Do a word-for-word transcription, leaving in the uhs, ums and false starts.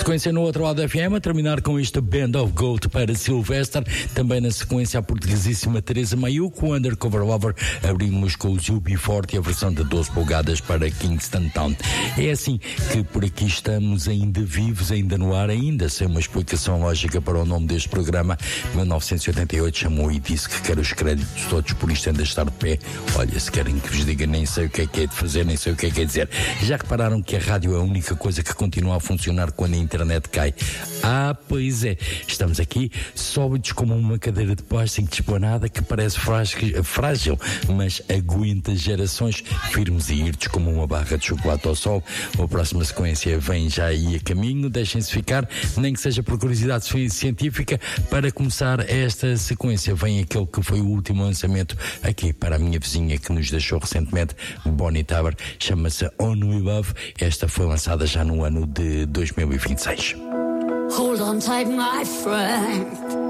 sequência no outro lado da F M, a terminar com isto Band of Gold para Sylvester, também na sequência a portuguesíssima Teresa Mayuko, Undercover Lover, abrimos com o U B quarenta e a versão de doze polegadas para Kingston Town. É assim que por aqui estamos ainda vivos, ainda no ar, ainda sem uma explicação lógica para o nome deste programa. mil novecentos e oitenta e oito chamou e disse que quer os créditos todos, por isto ainda estar de pé. Olha, se querem que vos diga, nem sei o que é que é de fazer, nem sei o que é que é de dizer. Já repararam que a rádio é a única coisa que continua a funcionar quando a internet cai? Ah, pois é, estamos aqui sólidos como uma cadeira de plástico despanada que parece frágil, mas aguenta gerações, firmes e irtos como uma barra de chocolate ao sol. A próxima sequência vem já aí a caminho, deixem-se ficar, nem que seja por curiosidade científica. Para começar esta sequência vem aquele que foi o último lançamento aqui para a minha vizinha que nos deixou recentemente, Bonnie Tyler, chama-se On We Love. Esta foi lançada já no ano de dois mil e vinte e seis. Hold on tight, my friend.